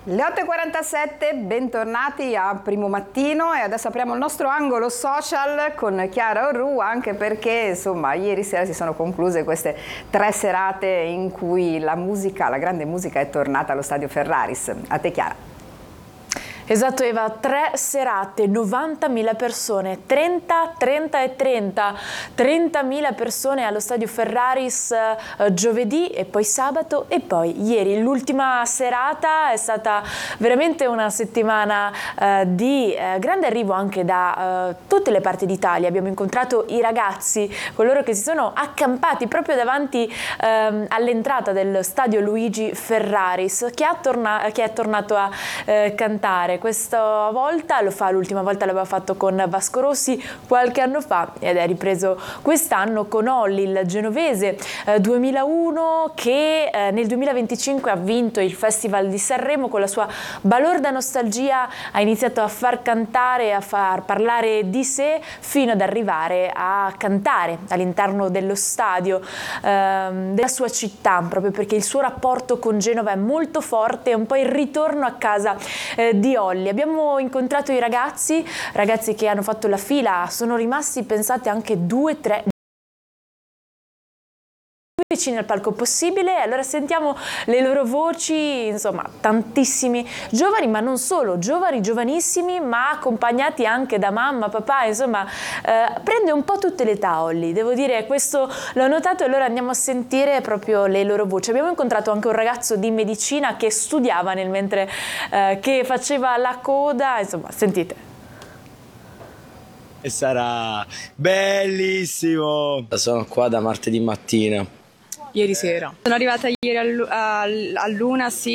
Le 8.47, bentornati a Primo Mattino e adesso apriamo il nostro angolo social con Chiara Orru, anche perché insomma ieri sera si sono concluse queste 3 serate in cui la musica, la grande musica è tornata allo Stadio Ferraris. A te Chiara. Esatto Eva, 3 serate, 90.000 persone, 30.000 persone allo Stadio Ferraris giovedì e poi sabato e poi ieri. L'ultima serata è stata veramente una settimana di grande arrivo anche da tutte le parti d'Italia. Abbiamo incontrato i ragazzi, coloro che si sono accampati proprio davanti all'entrata del Stadio Luigi Ferraris, che è tornato a cantare. Questa volta lo fa, l'ultima volta l'aveva fatto con Vasco Rossi qualche anno fa ed è ripreso quest'anno con Olli, il genovese 2001 che nel 2025 ha vinto il Festival di Sanremo. Con la sua balorda nostalgia ha iniziato a far cantare, a far parlare di sé fino ad arrivare a cantare all'interno dello stadio della sua città, proprio perché il suo rapporto con Genova è molto forte, è un po' il ritorno a casa di Olli. Abbiamo incontrato i ragazzi che hanno fatto la fila, sono rimasti pensate anche 2-3 vicini al palco possibile. Allora sentiamo le loro voci, insomma tantissimi giovani, ma non solo, giovanissimi, ma accompagnati anche da mamma, papà, insomma prende un po' tutte le età Olli, devo dire, questo l'ho notato. E allora andiamo a sentire proprio le loro voci. Abbiamo incontrato anche un ragazzo di medicina che studiava nel mentre che faceva la coda, insomma sentite. E sarà bellissimo! Sono qua da martedì mattina. Ieri sera. Sono arrivata ieri all'una, sì,